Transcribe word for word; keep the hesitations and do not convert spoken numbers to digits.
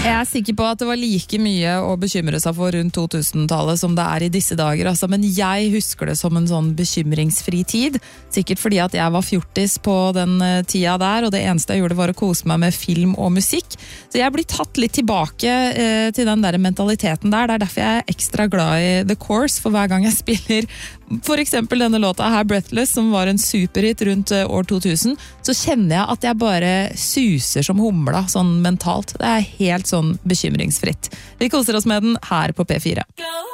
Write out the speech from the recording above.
Jeg er sikker på at det var like mye å bekymre seg for rundt to-tusen-tallet som det er i disse dager, altså, men jeg husker det som en sånn bekymringsfri tid, sikkert fordi at jeg var fjortis på den tida der, og det eneste jeg gjorde var å kose meg med film og musikk, så jeg blir tatt litt tilbake eh, til den der mentaliteten der, det er derfor jeg er ekstra glad i The Course, for hver gang jeg spiller for eksempel denne låta her, Breathless, som var en superhit rundt år to tusen, så kjenner jeg at jeg bare suser som humla, sånn mentalt. Det er helt sånn bekymringsfritt. Vi koser oss med den her på P fire. Go!